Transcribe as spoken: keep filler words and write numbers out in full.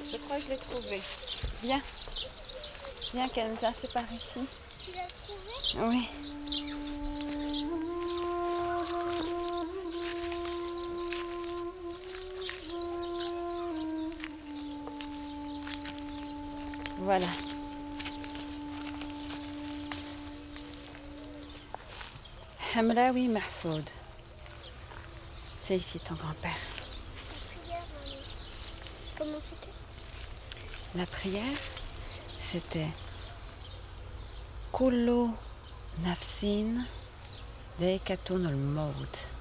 Je crois que je l'ai trouvé. Viens. Viens Kenza, c'est par ici. Tu l'as trouvé? Oui. Voilà. Hamlaoui Mahfoud. C'est ici ton grand-père. La prière, maman. Comment c'était? La prière, c'était Kullu nafsin dha'iqatul maut.